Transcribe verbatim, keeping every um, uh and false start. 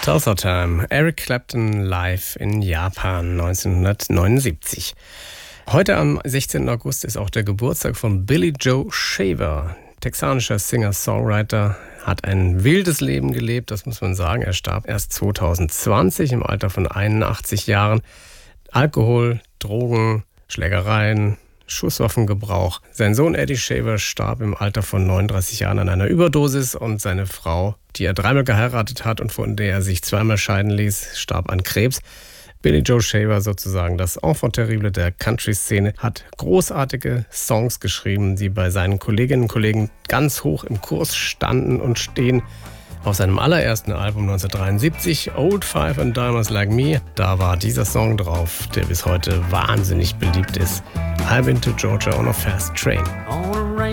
Closer Time. Eric Clapton live in Japan neunzehnhundertneunundsiebzig. Heute am sechzehnten August ist auch der Geburtstag von Billy Joe Shaver. Texanischer Singer-Songwriter, hat ein wildes Leben gelebt, das muss man sagen. Er starb erst zweitausendzwanzig im Alter von einundachtzig Jahren. Alkohol, Drogen, Schlägereien, Schusswaffengebrauch. Sein Sohn Eddie Shaver starb im Alter von neununddreißig Jahren an einer Überdosis und seine Frau, die er dreimal geheiratet hat und von der er sich zweimal scheiden ließ, starb an Krebs. Billy Joe Shaver, sozusagen das Enfant terrible der Country-Szene, hat großartige Songs geschrieben, die bei seinen Kolleginnen und Kollegen ganz hoch im Kurs standen und stehen. Auf seinem allerersten Album neunzehnhundertdreiundsiebzig, Old Five and Dimers Like Me, da war dieser Song drauf, der bis heute wahnsinnig beliebt ist. I've been to Georgia on a fast train.